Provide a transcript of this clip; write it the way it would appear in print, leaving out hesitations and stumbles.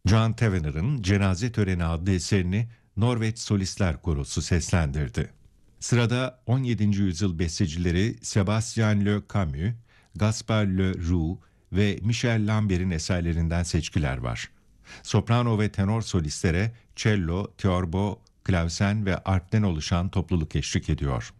John Tavener'ın Cenaze Töreni adlı eserini Norveç Solistler Korosu seslendirdi. Sırada 17. yüzyıl bestecileri Sébastien Le Camus, Gaspar Le Roux ve Michel Lambert'in eserlerinden seçkiler var. Soprano ve tenor solistlere cello, theorbo, klavsen ve arpten oluşan topluluk eşlik ediyor.